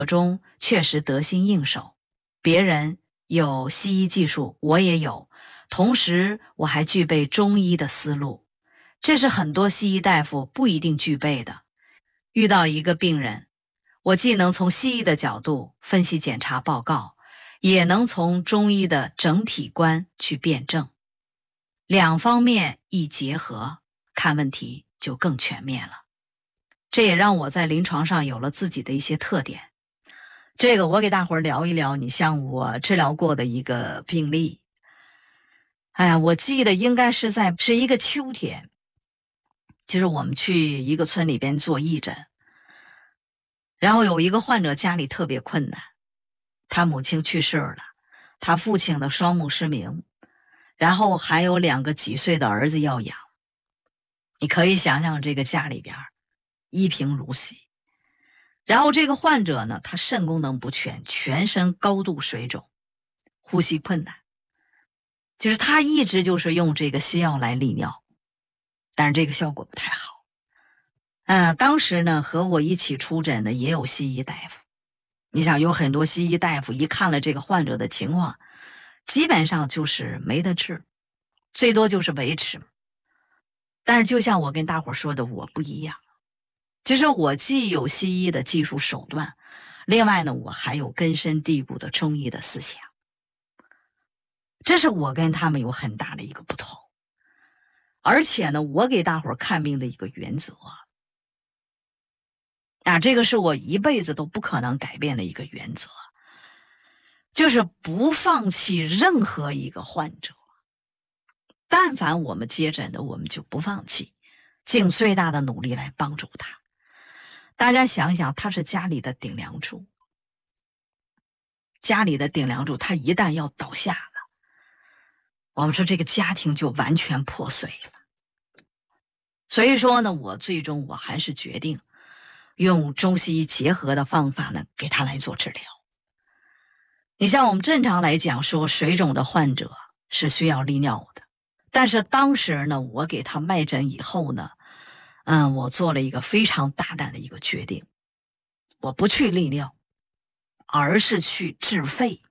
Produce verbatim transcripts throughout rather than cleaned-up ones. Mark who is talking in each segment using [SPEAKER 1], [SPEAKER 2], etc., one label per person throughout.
[SPEAKER 1] 中确实得心应手，别人有西医技术，我也有，同时我还具备中医的思路，这是很多西医大夫不一定具备的。遇到一个病人，我既能从西医的角度分析检查报告，也能从中医的整体观去辩证，两方面一结合，看问题就更全面了。这也让我在临床上有了自己的一些特点。这个我给大伙儿聊一聊，你像我治疗过的一个病例。哎呀，我记得应该是在是一个秋天，就是我们去一个村里边做义诊，然后有一个患者家里特别困难，他母亲去世了，他父亲的双目失明，然后还有两个几岁的儿子要养。你可以想想这个家里边一贫如洗。然后这个患者呢，他肾功能不全，全身高度水肿，呼吸困难，就是他一直就是用这个西药来利尿，但是这个效果不太好。呃，当时呢和我一起出诊的也有西医大夫，你想有很多西医大夫一看了这个患者的情况，基本上就是没得治，最多就是维持。但是就像我跟大伙说的，我不一样。其实我既有西医的技术手段，另外呢，我还有根深蒂固的中医的思想，这是我跟他们有很大的一个不同。而且呢，我给大伙看病的一个原则啊，这个是我一辈子都不可能改变的一个原则，就是不放弃任何一个患者。但凡我们接诊的，我们就不放弃，尽最大的努力来帮助他。大家想想，他是家里的顶梁柱，家里的顶梁柱，他一旦要倒下了，我们说这个家庭就完全破碎了。所以说呢，我最终我还是决定用中西医结合的方法呢，给他来做治疗。你像我们正常来讲说，水肿的患者是需要利尿的，但是当时呢，我给他脉诊以后呢，嗯，我做了一个非常大胆的一个决定，我不去利尿，而是去治肺。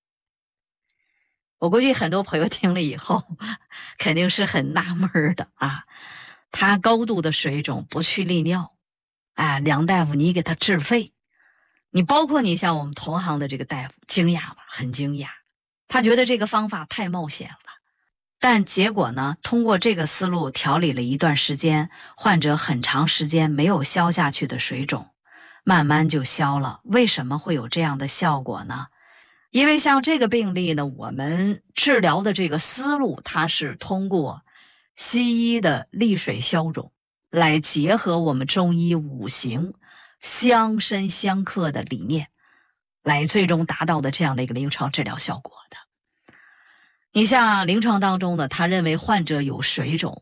[SPEAKER 1] 我估计很多朋友听了以后肯定是很纳闷的啊，他高度的水肿不去利尿，哎，梁大夫你给他治肺，你包括你像我们同行的这个大夫惊讶吧，很惊讶，他觉得这个方法太冒险了。但结果呢，通过这个思路调理了一段时间，患者很长时间没有消下去的水肿，慢慢就消了。为什么会有这样的效果呢？因为像这个病例呢，我们治疗的这个思路，它是通过西医的利水消肿，来结合我们中医五行相生相克的理念，来最终达到的这样的一个临床治疗效果的。你像临床当中呢，他认为患者有水肿，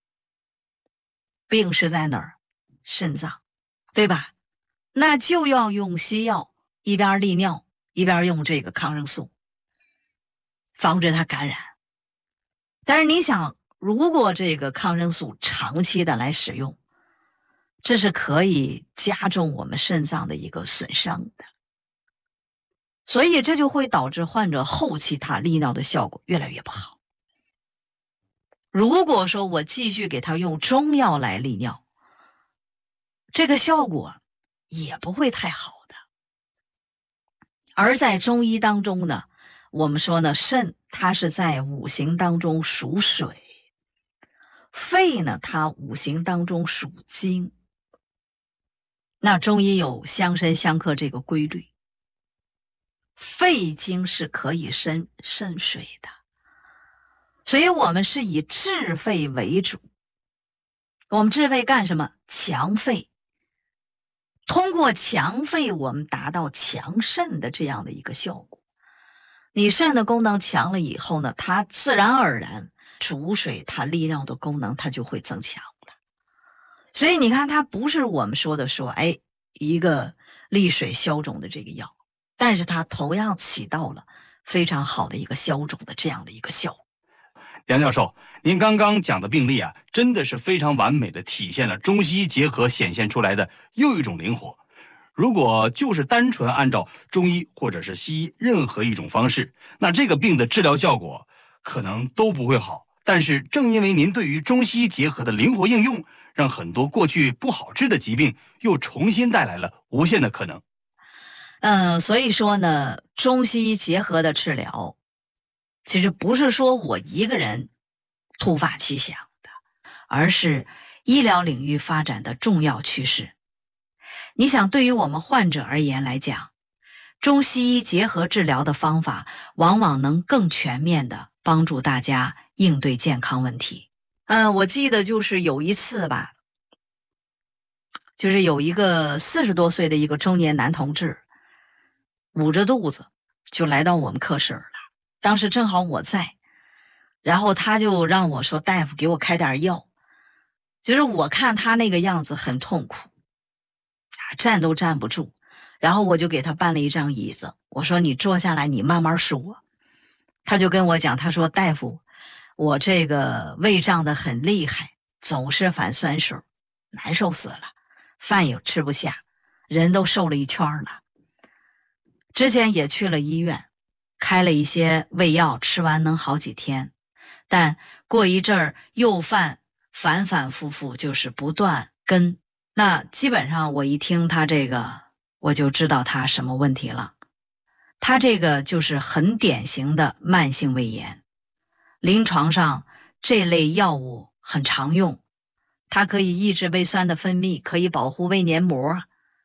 [SPEAKER 1] 病是在哪儿？肾脏，对吧？那就要用西药，一边利尿，一边用这个抗生素，防止它感染。但是你想，如果这个抗生素长期的来使用，这是可以加重我们肾脏的一个损伤的。所以这就会导致患者后期他利尿的效果越来越不好。如果说我继续给他用中药来利尿，这个效果也不会太好的。而在中医当中呢，我们说呢，肾它是在五行当中属水，肺呢它五行当中属金。那中医有相生相克这个规律，肺经是可以生肾水的，所以我们是以治肺为主。我们治肺干什么？强肺。通过强肺，我们达到强肾的这样的一个效果。你肾的功能强了以后呢，它自然而然主水它利尿的功能它就会增强了。所以你看，它不是我们说的说，哎，一个利水消肿的这个药，但是它同样起到了非常好的一个消肿的这样的一个效果。
[SPEAKER 2] 梁教授，您刚刚讲的病例啊，真的是非常完美的体现了中西医结合显现出来的又一种灵活。 如果就是单纯按照中医或者是西医任何一种方式，那这个病的治疗效果可能都不会好。但是正因为您对于中西医结合的灵活应用，让很多过去不好治的疾病又重新带来了无限的可能。
[SPEAKER 1] 嗯，所以说呢，中西医结合的治疗，其实不是说我一个人突发奇想的，而是医疗领域发展的重要趋势。你想，对于我们患者而言来讲，中西医结合治疗的方法往往能更全面地帮助大家应对健康问题。嗯，我记得就是有一次吧，就是有一个四十多岁的一个中年男同志，捂着肚子就来到我们科室了。当时正好我在，然后他就让我说：“大夫，给我开点药。”就是我看他那个样子很痛苦，站都站不住，然后我就给他搬了一张椅子，我说你坐下来，你慢慢说。他就跟我讲，他说大夫，我这个胃胀得很厉害，总是反酸水，难受死了，饭也吃不下，人都瘦了一圈了。之前也去了医院，开了一些胃药，吃完能好几天，但过一阵儿又犯，反反复复，就是不断跟。那基本上我一听他这个，我就知道他什么问题了。他这个就是很典型的慢性胃炎，临床上这类药物很常用，它可以抑制胃酸的分泌，可以保护胃黏膜。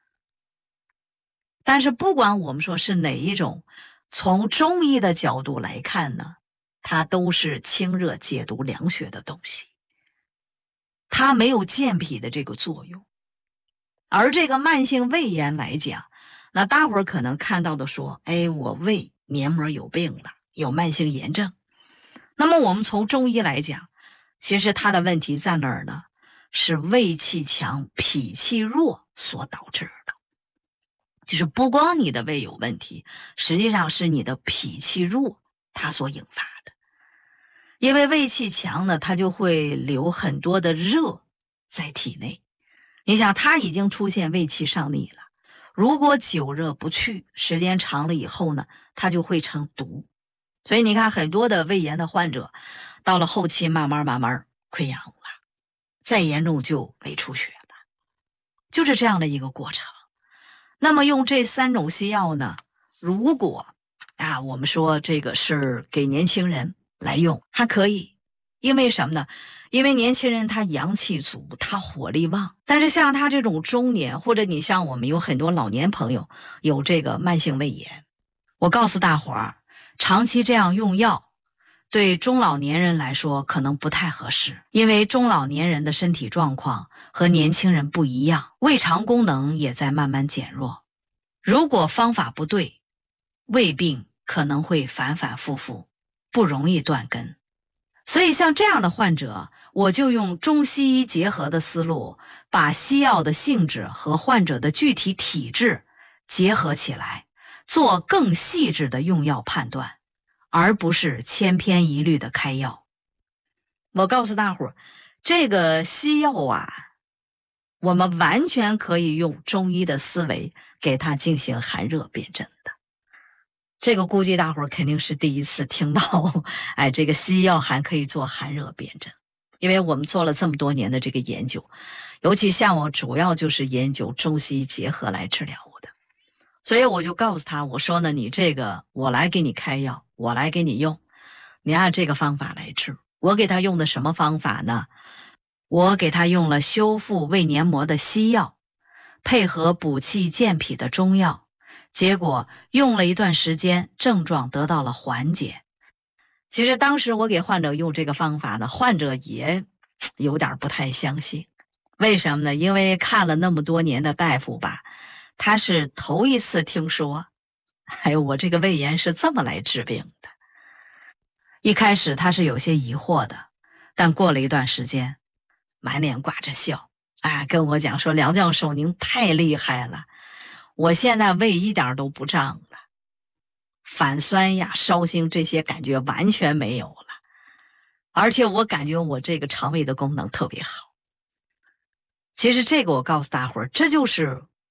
[SPEAKER 1] 但是不管我们说是哪一种，从中医的角度来看呢，它都是清热解毒凉血的东西，它没有健脾的这个作用。而这个慢性胃炎来讲，那大伙儿可能看到的说，哎，我胃黏膜有病了，有慢性炎症。那么我们从中医来讲，其实它的问题在哪儿呢？是胃气强、脾气弱所导致的。就是不光你的胃有问题，实际上是你的脾气弱它所引发的。因为胃气强呢，它就会留很多的热在体内。你想，它已经出现胃气上逆了，如果久热不去，时间长了以后呢，它就会成毒。所以你看，很多的胃炎的患者到了后期慢慢慢慢溃疡了，再严重就胃出血了，就是这样的一个过程。那么用这三种西药呢，如果啊我们说这个是给年轻人来用还可以，因为什么呢？因为年轻人他阳气足，他火力旺。但是像他这种中年，或者你像我们有很多老年朋友有这个慢性胃炎，我告诉大伙儿，长期这样用药对中老年人来说可能不太合适，因为中老年人的身体状况和年轻人不一样，胃肠功能也在慢慢减弱。如果方法不对，胃病可能会反反复复，不容易断根。所以像这样的患者，我就用中西医结合的思路，把西药的性质和患者的具体体质结合起来，做更细致的用药判断，而不是千篇一律的开药。我告诉大伙儿，这个西药啊，我们完全可以用中医的思维给它进行寒热辨证的。这个估计大伙儿肯定是第一次听到，哎，这个西药还可以做寒热辨证。因为我们做了这么多年的这个研究，尤其像我主要就是研究中西医结合来治疗的，所以我就告诉他，我说呢，你这个我来给你开药，我来给你用，你按这个方法来治。我给他用的什么方法呢？我给他用了修复胃黏膜的西药，配合补气健脾的中药，结果用了一段时间，症状得到了缓解。其实当时我给患者用这个方法呢，患者也有点不太相信。为什么呢？因为看了那么多年的大夫吧，他是头一次听说，哎呦，我这个胃炎是这么来治病的。一开始他是有些疑惑的，但过了一段时间，满脸挂着笑，啊，跟我讲说，梁教授您太厉害了，我现在胃一点都不胀了，反酸呀、烧心这些感觉完全没有了，而且我感觉我这个肠胃的功能特别好。其实这个我告诉大伙儿，这就是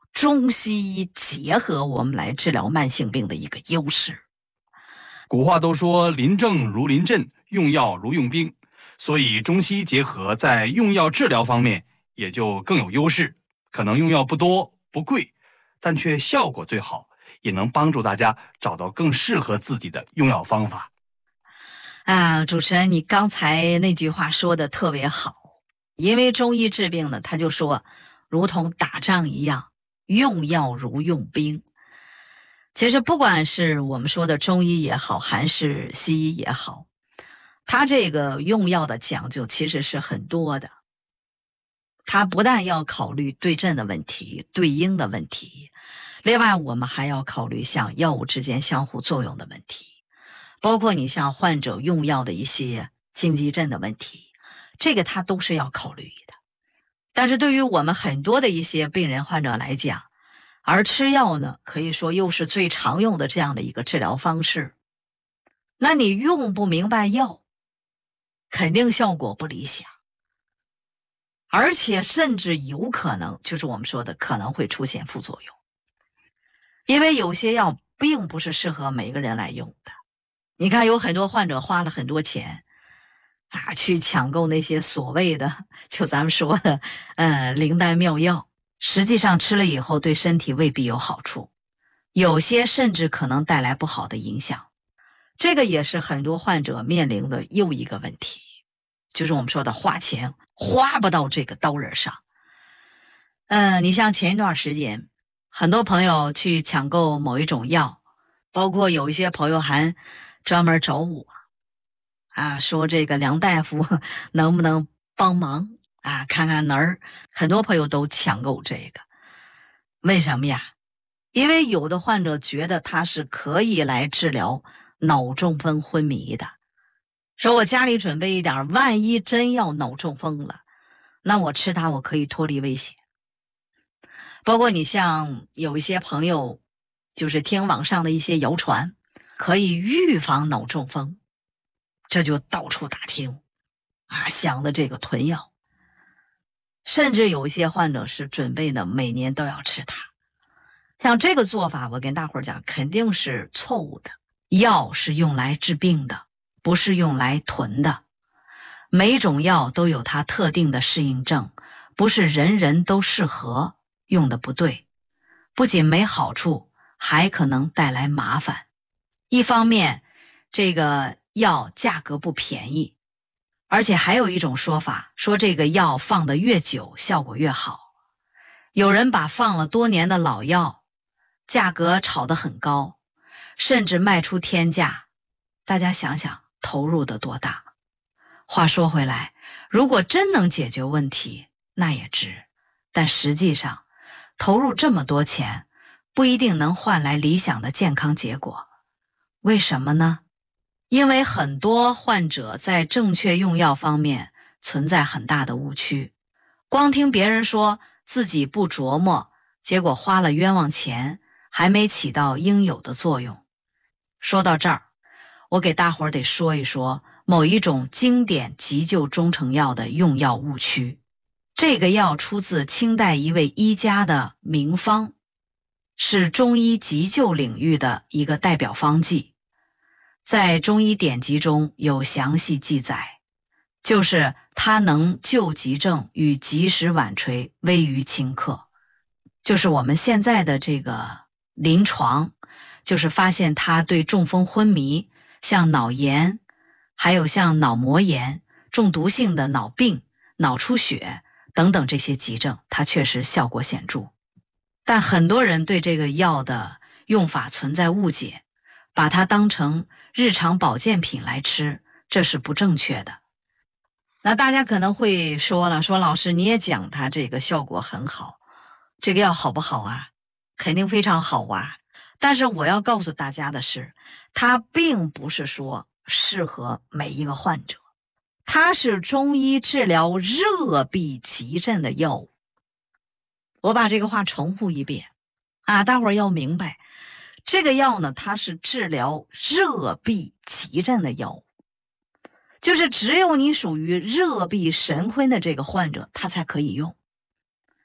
[SPEAKER 3] 中西医结合我们来治疗慢性病的一个优势。
[SPEAKER 2] 古话都说临症如临阵，用药如用兵，所以中西医结合在用药治疗方面也就更有优势。可能用药不多不贵，但却效果最好，也能帮助大家找到更适合自己的用药方法。
[SPEAKER 3] 啊，主持人，你刚才那句话说的特别好，因为中医治病呢，他就说如同打仗一样，用药如用兵。其实不管是我们说的中医也好，还是西医也好，它这个用药的讲究其实是很多的。它不但要考虑对症的问题、对应的问题，另外我们还要考虑像药物之间相互作用的问题，包括你像患者用药的一些禁忌症的问题，这个它都是要考虑的。但是对于我们很多的一些病人患者来讲，而吃药呢，可以说又是最常用的这样的一个治疗方式。那你用不明白药，肯定效果不理想，而且甚至有可能，就是我们说的可能会出现副作用。因为有些药并不是适合每个人来用的。你看有很多患者花了很多钱啊，去抢购那些所谓的就咱们说的呃灵丹妙药，
[SPEAKER 1] 实际上吃了以后对身体未必有好处，有些甚至可能带来不好的影响。
[SPEAKER 3] 这个也是很多患者面临的又一个问题，就是我们说的花钱花不到这个刀刃上。嗯，你像前一段时间
[SPEAKER 1] 很多朋友去抢购某一种药，
[SPEAKER 3] 包括有一些朋友还专门找我啊，说这个梁大夫能不能帮忙啊，看看哪儿。很多朋友都抢购这个，为什么呀？因为有的患者觉得它是可以来治疗脑中风昏迷的，说我家里准备一点，万一真要脑中风了，那我吃它我可以脱离危险。包括你像有一些朋友就是听网上的一些谣传，可以预防脑中风，这就到处打听啊，想的这个囤药，甚至有一些患者是准备的每年都要吃它。像这个做法，我跟大伙儿讲，肯定是错误的。
[SPEAKER 1] 药是用来治病的，不是用来囤的。每种药都有它特定的适应症，不是人人都适合，用的不对，不仅没好处，还可能带来麻烦。一方面，这个药价格不便宜，而且还有一种说法，说这个药放得越久，效果越好。有人把放了多年的老药，价格炒得很高，甚至卖出天价。大家想想，投入的多大？话说回来，如果真能解决问题，那也值。但实际上，投入这么多钱，不一定能换来理想的健康结果。为什么呢？因为很多患者在正确用药方面存在很大的误区，光听别人说，自己不琢磨，结果花了冤枉钱，还没起到应有的作用。说到这儿，我给大伙儿得说一说某一种经典急救中成药的用药误区。这个药出自清代一位医家的名方，是中医急救领域的一个代表方剂，在中医典籍中有详细记载，就是它能救急症与及时晚垂，危于顷刻。就是我们现在的这个临床，就是发现它对中风昏迷，像脑炎，还有像脑膜炎、中毒性的脑病、脑出血等等这些急症，它确实效果显著。但很多人对这个药的用法存在误解，把它当成日常保健品来吃，这是不正确的。
[SPEAKER 3] 那大家可能会说了，说老师你也讲它这个效果很好，这个药好不好啊？肯定非常好啊。但是我要告诉大家的是，它并不是说适合每一个患者，它是中医治疗热痹急症的药物。我把这个话重复一遍啊，大伙儿要明白，这个药呢，它是治疗热痹急症的药物，就是只有你属于热痹神昏的这个患者，他才可以用。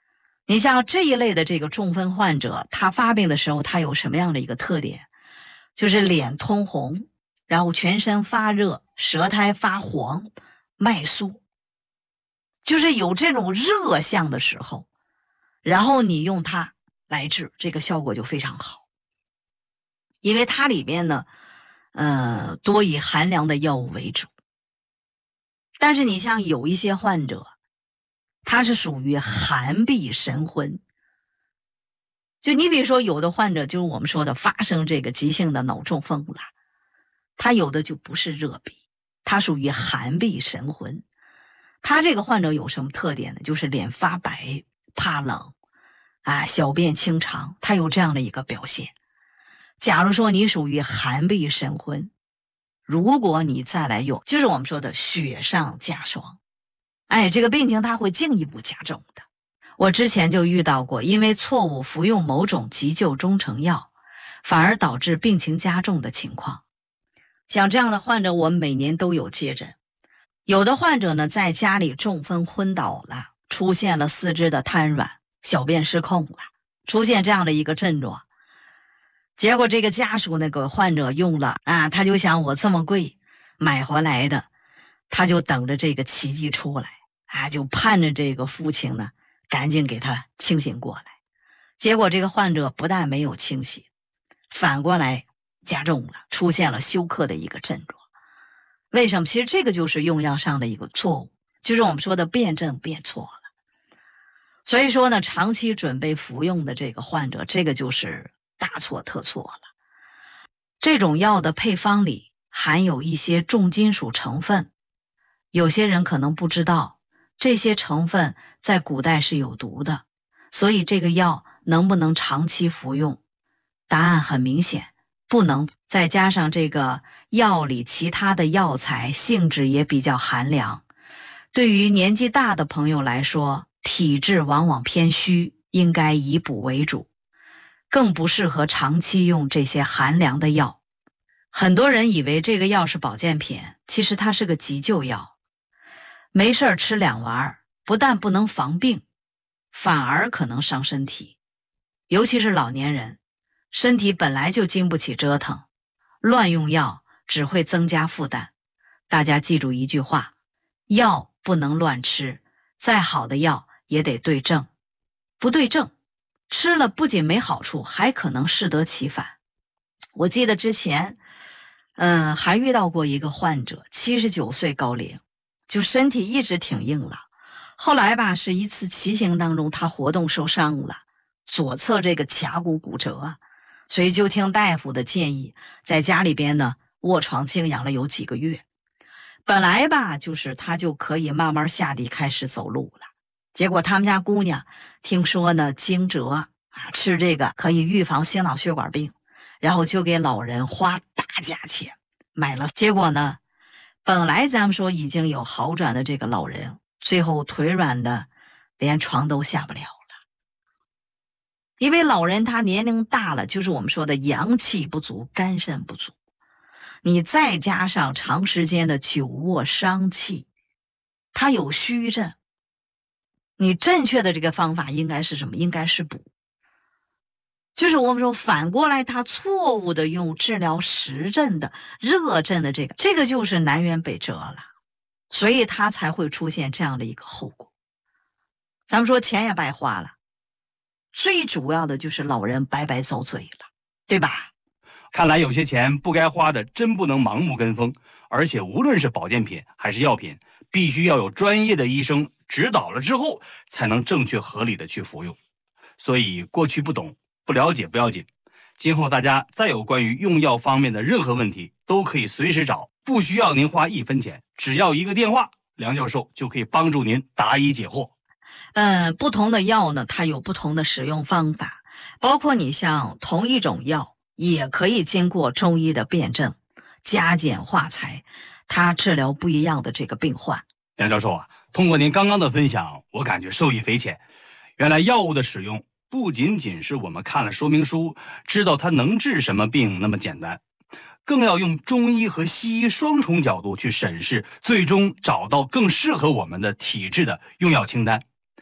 [SPEAKER 3] 你像这一类的这个中风患者，他发病的时候，他有什么样的一个特点？就是脸通红，然后全身发热，舌苔发黄，脉肃，就是有这种热象的时候，然后你用它来治，这个效果就非常好。因为它里边呢，呃，多以寒凉的药物为主。但是你像有一些患者，他是属于寒痹神昏。就你比如说有的患者就是我们说的发生这个急性的脑中风了，他有的就不是热痹，他属于寒痹神昏。他这个患者有什么特点呢？就是脸发白，怕冷啊，小便清长，他有这样的一个表现。假如说你属于寒痹神昏，如果你再来用，就是我们说的雪上加霜，哎，这个病情它会进一步加重的。
[SPEAKER 1] 我之前就遇到过，因为错误服用某种急救中成药，反而导致病情加重的情况。
[SPEAKER 3] 像这样的患者，我们每年都有接诊。有的患者呢，在家里中风昏倒了，出现了四肢的瘫软，小便失控了，出现这样的一个症状。结果这个家属那个患者用了啊，他就想我这么贵买回来的，他就等着这个奇迹出来啊，就盼着这个父亲呢赶紧给他清醒过来。结果这个患者不但没有清醒，反过来加重了，出现了休克的一个症状。为什么？其实这个就是用药上的一个错误，就是我们说的辨证辨错了。所以说呢，长期准备服用的这个患者，这个就是大错特错了。
[SPEAKER 1] 这种药的配方里含有一些重金属成分，有些人可能不知道，这些成分在古代是有毒的，所以这个药能不能长期服用？答案很明显，不能。再加上这个药里其他的药材性质也比较寒凉，对于年纪大的朋友来说，体质往往偏虚，应该以补为主，更不适合长期用这些寒凉的药。很多人以为这个药是保健品，其实它是个急救药。没事儿吃两丸，不但不能防病，反而可能伤身体。尤其是老年人，身体本来就经不起折腾，乱用药只会增加负担。大家记住一句话，药不能乱吃，再好的药也得对症。不对症，吃了不仅没好处，还可能适得其反。
[SPEAKER 3] 我记得之前嗯，还遇到过一个患者，七十九岁高龄，就身体一直挺硬朗。后来吧，是一次骑行当中，他活动受伤了，左侧这个髂骨骨折，所以就听大夫的建议，在家里边呢卧床静养了有几个月。本来吧，就是他就可以慢慢下地开始走路了。结果他们家姑娘听说呢惊蛰啊，吃这个可以预防心脑血管病，然后就给老人花大价钱买了。结果呢，本来咱们说已经有好转的这个老人，最后腿软的连床都下不了了。因为老人他年龄大了，就是我们说的阳气不足，肝肾不足，你再加上长时间的久卧伤气，他有虚症。你正确的这个方法应该是什么？应该是补。就是我们说反过来，他错误的用治疗实症的热症的这个，这个就是南辕北辙了，所以他才会出现这样的一个后果。咱们说钱也白花了，最主要的就是老人白白遭罪了，对吧？
[SPEAKER 2] 看来有些钱不该花的，真不能盲目跟风，而且无论是保健品还是药品，必须要有专业的医生指导了之后，才能正确合理的去服用。所以过去不懂不了解不要紧，今后大家再有关于用药方面的任何问题，都可以随时找，不需要您花一分钱，只要一个电话，梁教授就可以帮助您答疑解惑。
[SPEAKER 3] 呃，不同的药呢，它有不同的使用方法，包括你像同一种药，也可以经过中医的辩证，加减化裁，它治疗不一样的这个病患。
[SPEAKER 2] 梁教授啊，通过您刚刚的分享，我感觉受益匪浅。原来药物的使用不仅仅是我们看了说明书知道它能治什么病那么简单，更要用中医和西医双重角度去审视，最终找到更适合我们的体质的用药清单。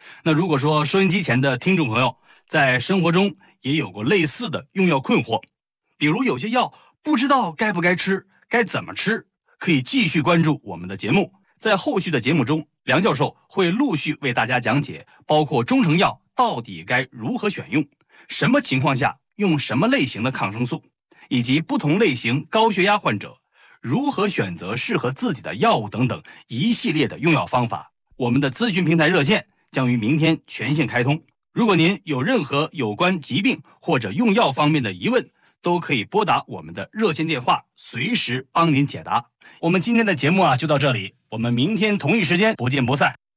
[SPEAKER 2] 那如果说收音机前的听众朋友在生活中也有过类似的用药困惑，比如有些药不知道该不该吃，该怎么吃，可以继续关注我们的节目。在后续的节目中，梁教授会陆续为大家讲解，包括中成药到底该如何选用，什么情况下用什么类型的抗生素，以及不同类型高血压患者如何选择适合自己的药物等等一系列的用药方法。我们的咨询平台热线将于明天全线开通，如果您有任何有关疾病或者用药方面的疑问，都可以拨打我们的热线电话，随时帮您解答。我们今天的节目啊就到这里，我们明天同一时间不见不散。